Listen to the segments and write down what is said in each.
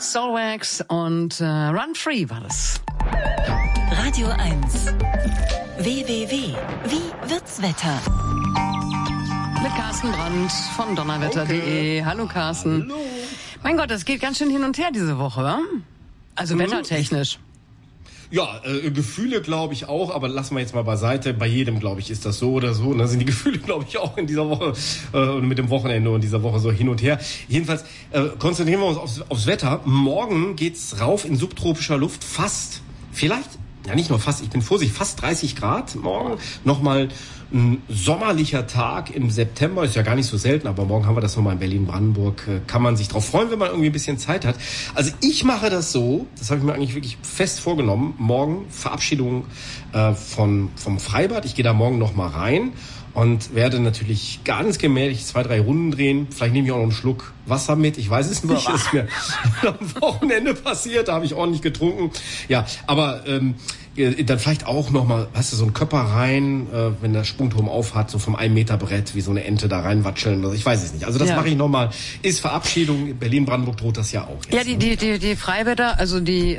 Soulwax und Run Free war das. Radio 1. www. Wie wird's Wetter? Mit Carsten Brandt von donnerwetter.de. Hallo Carsten. Hallo. Mein Gott, das geht ganz schön hin und her diese Woche, wa? Also wettertechnisch. Ja, Gefühle glaube ich auch, aber lassen wir jetzt mal beiseite. Bei jedem, glaube ich, ist das so oder so. Und da sind die Gefühle, glaube ich, auch in dieser Woche und mit dem Wochenende und dieser Woche so hin und her. Jedenfalls konzentrieren wir uns aufs Wetter. Morgen geht's rauf in subtropischer Luft fast, vielleicht, ja nicht nur fast, ich bin vorsichtig, fast 30 Grad morgen. Nochmal ein sommerlicher Tag im September, ist ja gar nicht so selten, aber morgen haben wir das nochmal in Berlin-Brandenburg. Kann man sich drauf freuen, wenn man irgendwie ein bisschen Zeit hat. Also ich mache das so, das habe ich mir eigentlich wirklich fest vorgenommen, morgen Verabschiedung vom Freibad. Ich gehe da morgen nochmal rein und werde natürlich ganz gemächlich 2-3 Runden drehen. Vielleicht nehme ich auch noch einen Schluck Wasser mit. Ich weiß es nicht, ist mir am Wochenende passiert, da habe ich ordentlich getrunken. Ja, aber dann vielleicht auch nochmal, weißt du, so ein Körper rein, wenn der Sprungturm aufhat, so vom 1 Meter Brett, wie so eine Ente da reinwatscheln. Also ich weiß es nicht. Also das mache ich nochmal. Ist Verabschiedung. Berlin-Brandenburg droht das ja auch jetzt. Ja, die Freibäder, also die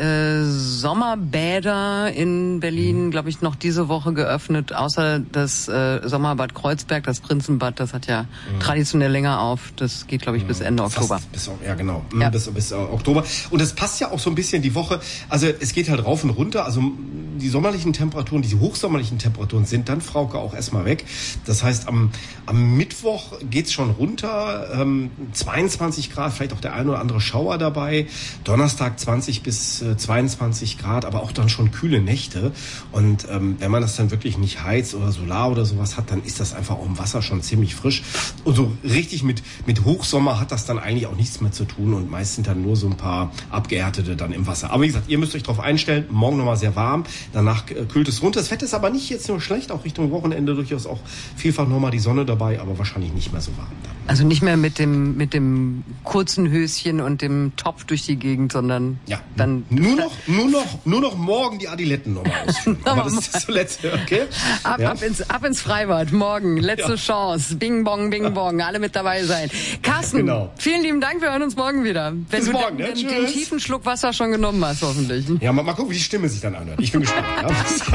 Sommerbäder in Berlin, glaube ich, noch diese Woche geöffnet, außer das Sommerbad Kreuzberg, das Prinzenbad, das hat ja traditionell länger auf. Das geht, glaube ich, bis Ende Oktober. Ja, genau. Ja. Bis Oktober. Und das passt ja auch so ein bisschen die Woche. Also es geht halt rauf und runter. Also die sommerlichen Temperaturen, diese hochsommerlichen Temperaturen sind dann, Frauke, auch erstmal weg. Das heißt, am Mittwoch geht's schon runter, 22 Grad, vielleicht auch der ein oder andere Schauer dabei. Donnerstag 20 bis 22 Grad, aber auch dann schon kühle Nächte. Und wenn man das dann wirklich nicht heizt oder Solar oder sowas hat, dann ist das einfach auch im Wasser schon ziemlich frisch. Und so richtig mit Hochsommer hat das dann eigentlich auch nichts mehr zu tun. Und meist sind dann nur so ein paar Abgehärtete dann im Wasser. Aber wie gesagt, ihr müsst euch darauf einstellen, morgen nochmal sehr warm. Danach kühlt es runter. Das Wetter ist aber nicht jetzt nur schlecht, auch Richtung Wochenende durchaus auch vielfach nochmal die Sonne dabei, aber wahrscheinlich nicht mehr so warm dann. Also nicht mehr mit dem kurzen Höschen und dem Topf durch die Gegend, sondern dann nur noch morgen die Adiletten nochmal ausführen. Aber das ist das letzte, okay? Ab ins Freibad, morgen, letzte Chance, Bing Bong, Bing Bong, alle mit dabei sein. Carsten, vielen lieben Dank, wir hören uns morgen wieder. Wenn du den tiefen Schluck Wasser schon genommen hast, hoffentlich. Ja, mal gucken, wie die Stimme sich dann anhört. Ich bin gespannt. Ja.